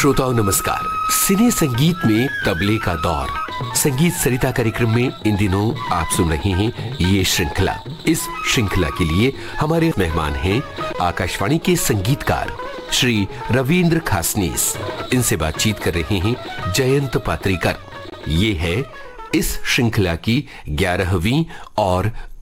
श्रोताओं नमस्कार। सिने संगीत में तबले का दौर संगीत सरिता कार्यक्रम में इन दिनों आप सुन रहे हैं ये श्रृंखला। इस श्रृंखला के लिए हमारे मेहमान हैं आकाशवाणी के संगीतकार श्री रविंद्र खासनीस। इनसे बातचीत कर रहे हैं जयंत पात्रीकर। ये है इस श्रृंखला की 11वीं और